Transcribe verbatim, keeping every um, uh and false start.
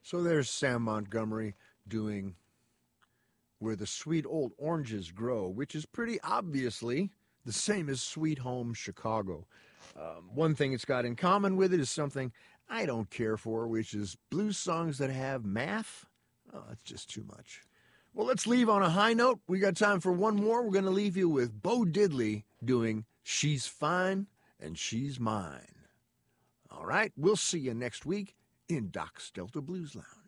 So there's Sam Montgomery doing Where the Sweet Old Oranges Grow, which is pretty obviously the same as Sweet Home Chicago. Um, one thing it's got in common with it is something I don't care for, which is blues songs that have math. Oh, that's just too much. Well, let's leave on a high note. We got time for one more. We're going to leave you with Bo Diddley doing She's Fine and She's Mine. All right, we'll see you next week in Doc's Delta Blues Lounge.